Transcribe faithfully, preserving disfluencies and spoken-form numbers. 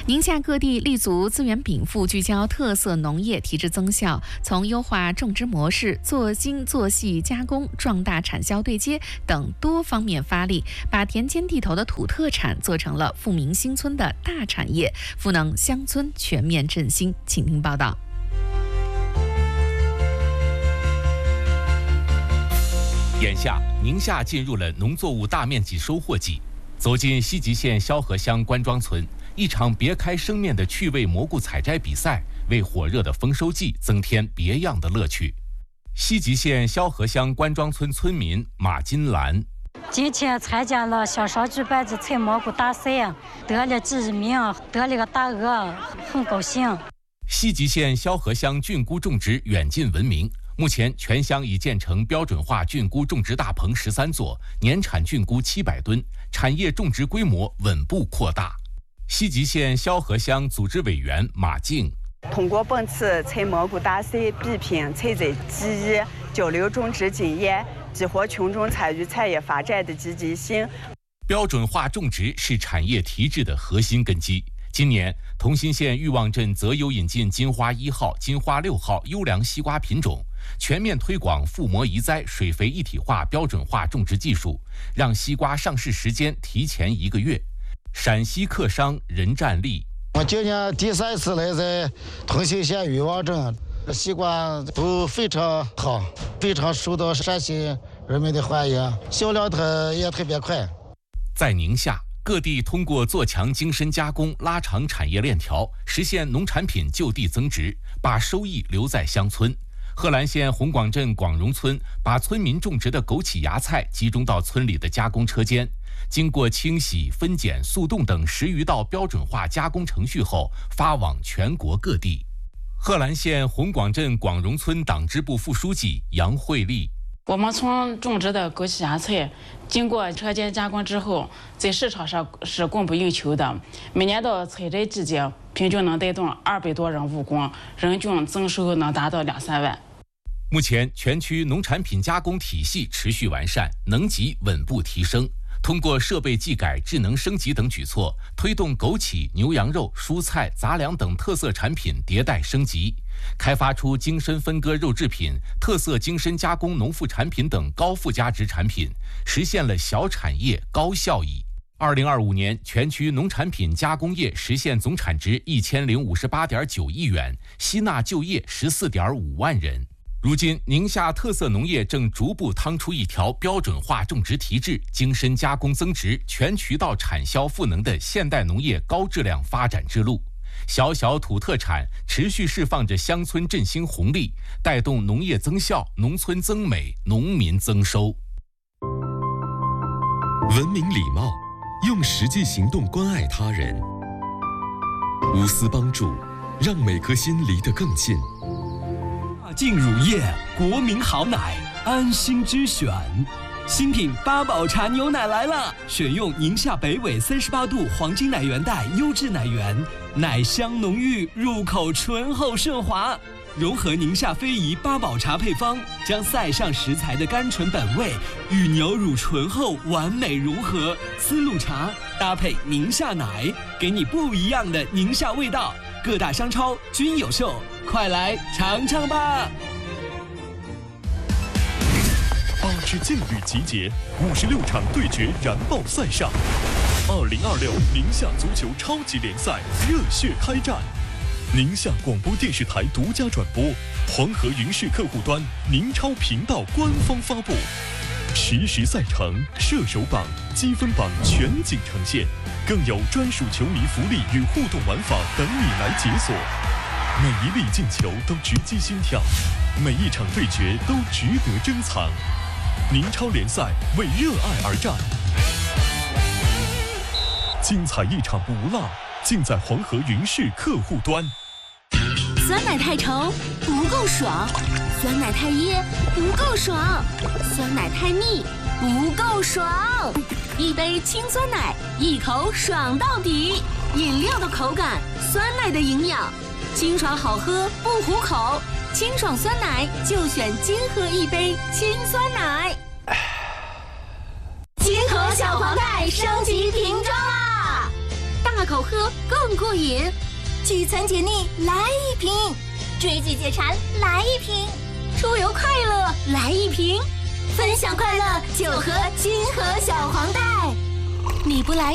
宁夏各地立足资源禀赋，聚焦特色农业提质增效，从优化种植模式、做精做细加工、壮大产销对接等多方面发力，把田间地头的土特产做成了富民兴村的大产业，赋能乡村全面振兴。请听报道。 眼下，宁夏进入了农作物大面积收获季。走进西吉县萧河乡关庄村，一场别开生面的趣味蘑菇采摘比赛，为火热的丰收季增添别样的乐趣。西吉县萧河乡关庄村村民马金兰， 今天参加了小少举办的采蘑菇大赛，得了第一名，得了个大鹅，很高兴。 西吉县萧河乡菌菇种植远近闻名。目前，全乡已建成标准化菌菇种植大棚十三座，年产菌菇七百吨，产业种植规模稳步扩大。西吉县萧河乡组织委员马静， 通过本次采蘑菇大赛比拼采摘技艺，交流种植经验，激活群众参与产业发展的积极性。 标准化种植是产业提质的核心根基。今年，同心县玉望镇择优引进金花一号、金花六号优良西瓜品种，全面推广覆膜移栽、水肥一体化标准化种植技术，让西瓜上市时间提前一个月。陕西客商任占利， 我今年第三次来在同心县玉望镇，西瓜都非常好，非常受到陕西人民的欢迎，销量特也特别快。 在宁夏，各地通过做强精深加工，拉长产业链条，实现农产品就地增值，把收益留在乡村。贺兰县红广镇广荣村把村民种植的枸杞芽菜集中到村里的加工车间，经过清洗、分拣、速冻等十余道标准化加工程序后，发往全国各地。贺兰县红广镇广荣村党支部副书记杨慧丽， 我们村种植的枸杞芽菜，经过车间加工之后，在市场上是供不应求的。每年到采摘季节，平均能带动二百多人务工，人均增收能达到两三万。 目前，全区农产品加工体系持续完善，能级稳步提升。通过设备技改、智能升级等举措，推动枸杞、牛羊肉、蔬菜、杂粮等特色产品迭代升级，开发出精深分割肉制品、特色精深加工农副产品等高附加值产品，实现了小产业高效益。二零二五年，全区农产品加工业实现总产值一千零五十八点九亿元，吸纳就业十四点五万人。如今，宁夏特色农业正逐步趟出一条标准化种植提质、精深加工增值、全渠道产销赋能的现代农业高质量发展之路。小小土特产持续释放着乡村振兴红利，带动农业增效、农村增美、农民增收。 文明礼貌，用实际行动关爱他人，无私帮助，让每颗心离得更近。 净乳业，国民好奶，安心之选。新品八宝茶牛奶来了，选用宁夏北纬三十八度黄金奶源带优质奶源，奶香浓郁，入口醇厚顺滑。融合宁夏非遗八宝茶配方，将塞上食材的甘醇本味与牛乳醇厚完美融合。丝路茶搭配宁夏奶，给你不一样的宁夏味道。各大商超均有售，快来尝尝吧！ 八支劲旅集结，五十六场对决燃爆赛上。二零二六宁夏足球超级联赛热血开战，宁夏广播电视台独家转播，黄河云视客户端宁超频道官方发布，实时赛程、射手榜、积分榜全景呈现，更有专属球迷福利与互动玩法等你来解锁。每一粒进球都直击心跳，每一场对决都值得珍藏。宁超联赛为热爱而战，精彩一场不落，尽在黄河云视客户端。 酸奶太稠不够爽，酸奶太噎不够爽，酸奶太腻不够爽。一杯清酸奶，一口爽到底。饮料的口感，酸奶的营养，清爽好喝不糊口。清爽酸奶就选金河一杯清酸奶。金河小黄袋升级瓶装啦！大口喝喝更过瘾。聚餐解腻来一瓶，追剧解馋来一瓶，出游快乐来一瓶，分享快乐就喝金河小黄袋。你不来